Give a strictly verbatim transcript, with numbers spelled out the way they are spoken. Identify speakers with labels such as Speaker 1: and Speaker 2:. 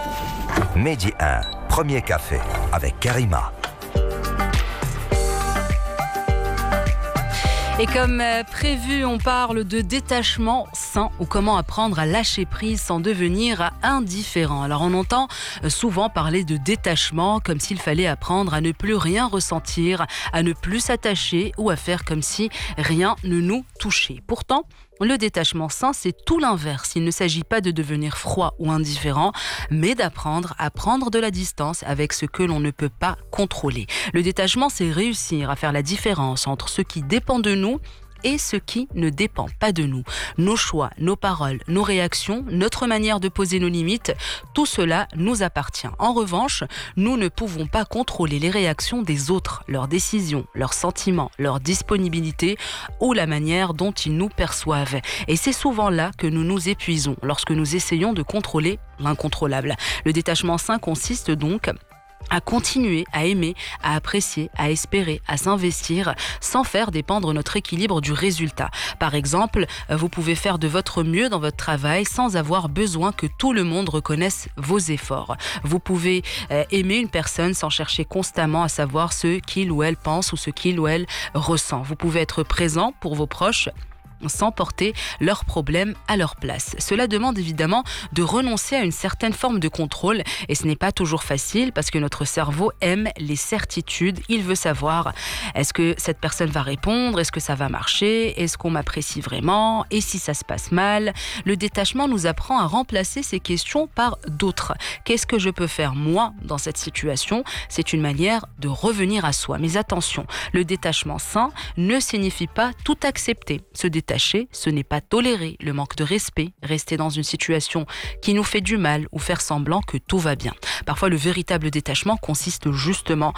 Speaker 1: Midi un, premier café avec Karima.
Speaker 2: Et comme prévu, on parle de détachement sain ou comment apprendre à lâcher prise sans devenir indifférent. Alors on entend souvent parler de détachement comme s'il fallait apprendre à ne plus rien ressentir, à ne plus s'attacher ou à faire comme si rien ne nous touchait. Pourtant, le détachement sain, c'est tout l'inverse. Il ne s'agit pas de devenir froid ou indifférent, mais d'apprendre à prendre de la distance avec ce que l'on ne peut pas contrôler. Le détachement, c'est réussir à faire la différence entre ce qui dépend de nous et ce qui ne dépend pas de nous. Nos choix, nos paroles, nos réactions, notre manière de poser nos limites, tout cela nous appartient. En revanche, nous ne pouvons pas contrôler les réactions des autres, leurs décisions, leurs sentiments, leur disponibilité ou la manière dont ils nous perçoivent. Et c'est souvent là que nous nous épuisons, lorsque nous essayons de contrôler l'incontrôlable. Le détachement sain consiste donc à continuer à aimer, à apprécier, à espérer, à s'investir sans faire dépendre notre équilibre du résultat. Par exemple, vous pouvez faire de votre mieux dans votre travail sans avoir besoin que tout le monde reconnaisse vos efforts. Vous pouvez euh, aimer une personne sans chercher constamment à savoir ce qu'il ou elle pense ou ce qu'il ou elle ressent. Vous pouvez être présent pour vos proches sans porter leurs problèmes à leur place. Cela demande évidemment de renoncer à une certaine forme de contrôle et ce n'est pas toujours facile parce que notre cerveau aime les certitudes. Il veut savoir est-ce que cette personne va répondre, est-ce que ça va marcher, est-ce qu'on m'apprécie vraiment et si ça se passe mal. Le détachement nous apprend à remplacer ces questions par d'autres. Qu'est-ce que je peux faire moi dans cette situation? C'est une manière de revenir à soi. Mais attention, le détachement sain ne signifie pas tout accepter. Se détacher, ce n'est pas tolérer le manque de respect, rester dans une situation qui nous fait du mal ou faire semblant que tout va bien. Parfois, le véritable détachement consiste justement